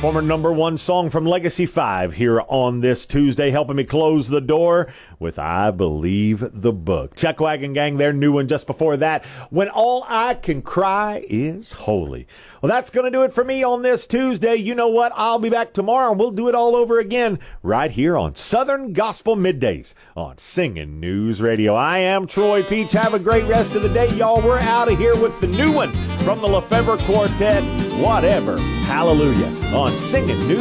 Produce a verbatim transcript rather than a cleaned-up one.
Former number one song from Legacy five here on this Tuesday, helping me close the door with I Believe the Book. Chuckwagon Gang, their new one just before that, When All I Can Cry Is Holy. Well, that's going to do it for me on this Tuesday. You know what? I'll be back tomorrow and we'll do it all over again right here on Southern Gospel Middays on Singing News Radio. I am Troy Peach. Have a great rest of the day, y'all. We're out of here with the new one from the Lefebvre Quartet, Whatever. Hallelujah. On Singing News